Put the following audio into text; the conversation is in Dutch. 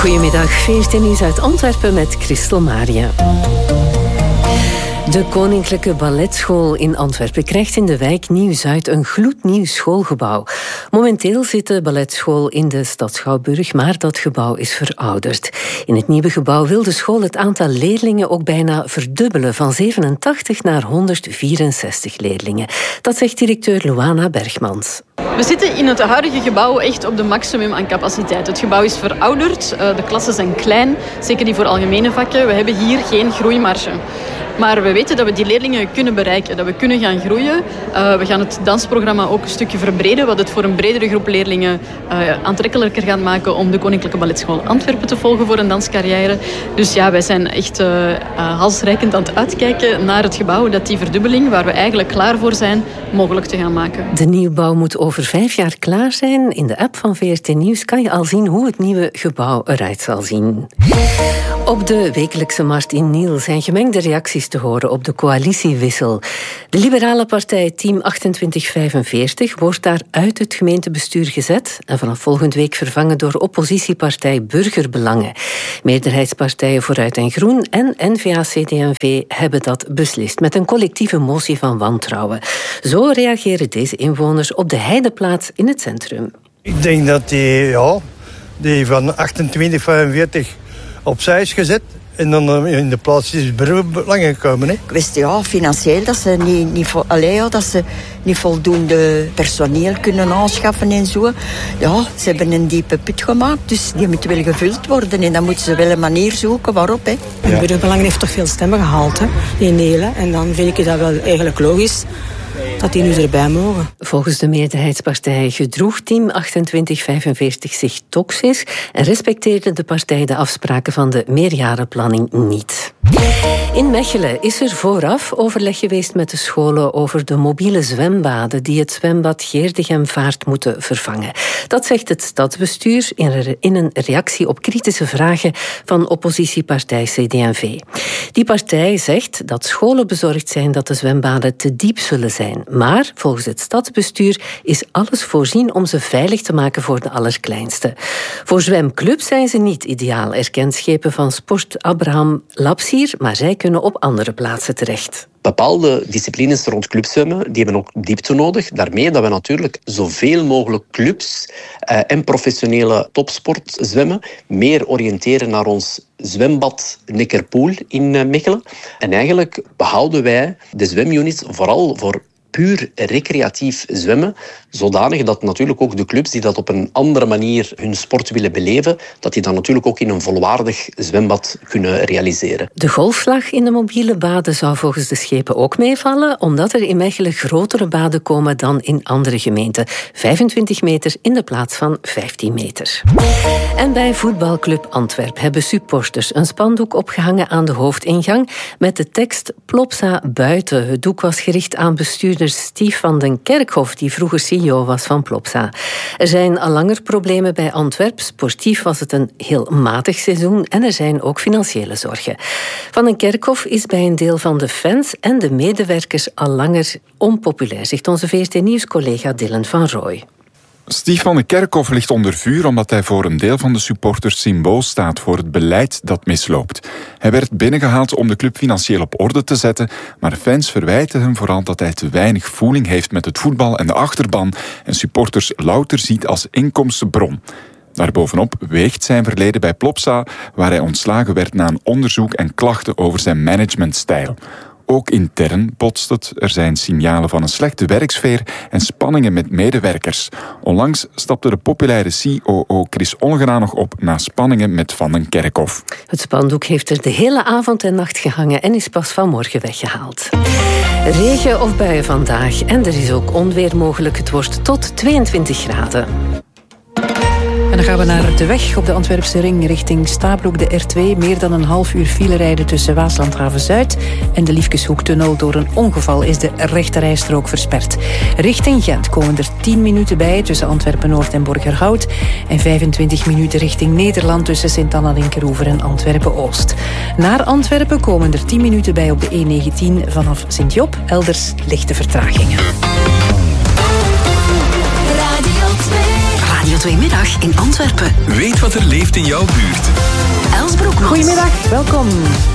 Goedemiddag, VRT Nieuws uit Antwerpen met Christel Maria. De Koninklijke Balletschool in Antwerpen krijgt in de wijk Nieuw-Zuid een gloednieuw schoolgebouw. Momenteel zit de balletschool in de stad Schouwburg, maar dat gebouw is verouderd. In het nieuwe gebouw wil de school het aantal leerlingen ook bijna verdubbelen, van 87 naar 164 leerlingen. Dat zegt directeur Luana Bergmans. We zitten in het huidige gebouw echt op de maximum aan capaciteit. Het gebouw is verouderd, de klassen zijn klein, zeker die voor algemene vakken. We hebben hier geen groeimarge. Maar we weten dat we die leerlingen kunnen bereiken, dat we kunnen gaan groeien. We gaan het dansprogramma ook een stukje verbreden, wat het voor een bredere groep leerlingen aantrekkelijker gaat maken om de Koninklijke Balletschool Antwerpen te volgen voor een danscarrière. Dus ja, wij zijn echt halsreikend aan het uitkijken naar het gebouw, dat die verdubbeling, waar we eigenlijk klaar voor zijn, mogelijk te gaan maken. De nieuwbouw moet over 5 jaar klaar zijn. In de app van VRT Nieuws kan je al zien hoe het nieuwe gebouw eruit zal zien. Op de wekelijkse markt in Niel zijn gemengde reacties te horen op de coalitiewissel. De liberale partij Team 2845 wordt daar uit het gemeentebestuur gezet en vanaf volgende week vervangen door oppositiepartij Burgerbelangen. Meerderheidspartijen Vooruit en Groen en N-VA-CD&V hebben dat beslist met een collectieve motie van wantrouwen. Zo reageren deze inwoners op de Heideplaats in het centrum. Ik denk dat die van 2845 opzij is gezet. En dan in de plaats is Burgerbelangen gekomen. Hè? Kwestie, financieel, dat ze dat ze niet voldoende personeel kunnen aanschaffen en zo. Ja, ze hebben een diepe put gemaakt, dus die moet wel gevuld worden. En dan moeten ze wel een manier zoeken waarop. Hè. Ja. Burgerbelangen heeft toch veel stemmen gehaald, hè, in Nelen. En dan vind ik dat wel eigenlijk logisch dat die nu erbij mogen. Volgens de meerderheidspartij gedroeg Team 2845 zich toxisch en respecteerde de partij de afspraken van de meerjarenplanning niet. In Mechelen is er vooraf overleg geweest met de scholen over de mobiele zwembaden die het zwembad Geerdegem-Vaart moeten vervangen. Dat zegt het stadsbestuur in een reactie op kritische vragen van oppositiepartij CD&V. Die partij zegt dat scholen bezorgd zijn dat de zwembaden te diep zullen zijn. Maar volgens het stadsbestuur is alles voorzien om ze veilig te maken voor de allerkleinste. Voor zwemclubs zijn ze niet ideaal, erkent schepen van Sport Abraham Lapsier, maar zij kunnen op andere plaatsen terecht. Bepaalde disciplines rond clubzwemmen, die hebben ook diepte nodig. Daarmee dat we natuurlijk zoveel mogelijk clubs en professionele topsportzwemmen meer oriënteren naar ons zwembad Neckerpoel in Mechelen. En eigenlijk behouden wij de zwemunits vooral voor puur recreatief zwemmen, zodanig dat natuurlijk ook de clubs die dat op een andere manier hun sport willen beleven, dat die dan natuurlijk ook in een volwaardig zwembad kunnen realiseren. De golfslag in de mobiele baden zou volgens de schepen ook meevallen, omdat er in Mechelen grotere baden komen dan in andere gemeenten. 25 meter in de plaats van 15 meter. En bij voetbalclub Antwerp hebben supporters een spandoek opgehangen aan de hoofdingang met de tekst Plopsa buiten. Het doek was gericht aan bestuurder Stief van den Kerkhof, die vroeger CEO was van Plopsa. Er zijn al langer problemen bij Antwerp. Sportief was het een heel matig seizoen en er zijn ook financiële zorgen. Van den Kerkhof is bij een deel van de fans en de medewerkers al langer onpopulair, zegt onze VRT Nieuws-collega Dylan van Rooij. Stief van den Kerkhof ligt onder vuur omdat hij voor een deel van de supporters symbool staat voor het beleid dat misloopt. Hij werd binnengehaald om de club financieel op orde te zetten, maar fans verwijten hem vooral dat hij te weinig voeling heeft met het voetbal en de achterban en supporters louter ziet als inkomstenbron. Daarbovenop weegt zijn verleden bij Plopsa, waar hij ontslagen werd na een onderzoek en klachten over zijn managementstijl. Ook intern botst het. Er zijn signalen van een slechte werksfeer en spanningen met medewerkers. Onlangs stapte de populaire COO Chris Olgera nog op na spanningen met Van den Kerkhof. Het spandoek heeft er de hele avond en nacht gehangen en is pas vanmorgen weggehaald. Regen of buien vandaag en er is ook onweer mogelijk. Het wordt tot 22 graden. En dan gaan we naar de weg op de Antwerpse ring richting Stabroek, de R2. Meer dan een half uur file rijden tussen Waaslandhaven-Zuid en de Liefkeshoektunnel. Door een ongeval is de rechterrijstrook versperd. Richting Gent komen er 10 minuten bij tussen Antwerpen-Noord en Borgerhout. En 25 minuten richting Nederland tussen Sint-Anna-Linkeroever en Antwerpen-Oost. Naar Antwerpen komen er 10 minuten bij op de E19 vanaf Sint-Job. Elders lichte vertragingen. Radio 2 Middag in Antwerpen. Weet wat er leeft in jouw buurt. Els Broekmans. Goedemiddag, welkom.